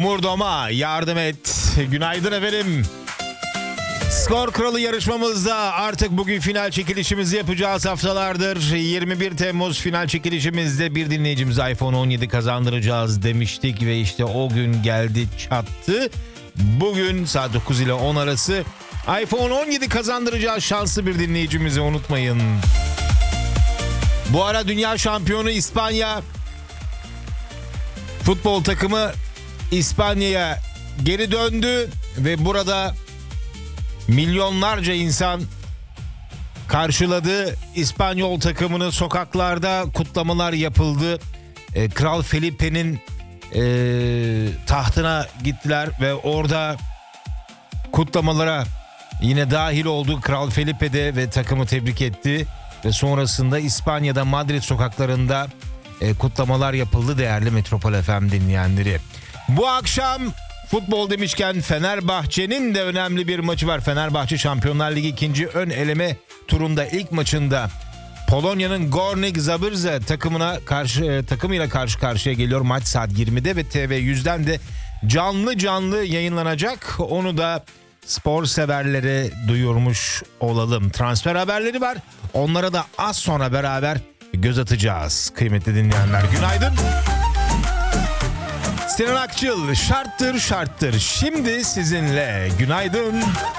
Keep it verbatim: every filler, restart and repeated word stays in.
Umurdoma yardım et. Günaydın efendim. Skor Kralı yarışmamızda artık bugün final çekilişimizi yapacağız haftalardır. yirmi bir Temmuz final çekilişimizde bir dinleyicimize iPhone on yedi kazandıracağız demiştik ve işte o gün geldi çattı. Bugün saat dokuz ile on arası iPhone on yedi kazandıracağız şanslı bir dinleyicimizi, unutmayın. Bu ara dünya şampiyonu İspanya futbol takımı İspanya'ya geri döndü ve burada milyonlarca insan karşıladı. İspanyol takımını sokaklarda kutlamalar yapıldı. E, Kral Felipe'nin e, tahtına gittiler ve orada kutlamalara yine dahil oldu. Kral Felipe de ve takımı tebrik etti. Ve sonrasında İspanya'da Madrid sokaklarında e, kutlamalar yapıldı değerli Metropol F M dinleyenleri. Bu akşam futbol demişken Fenerbahçe'nin de önemli bir maçı var. Fenerbahçe Şampiyonlar Ligi ikinci ön eleme turunda ilk maçında Polonya'nın Górnik Zabrze takımına karşı takımıyla karşı karşıya geliyor. Maç saat yirmide ve T V yüzden de canlı canlı yayınlanacak. Onu da spor severlere duyurmuş olalım. Transfer haberleri var. Onlara da az sonra beraber göz atacağız. Kıymetli dinleyenler, günaydın. Sinan Akçıl şarttır şarttır. Şimdi sizinle günaydın.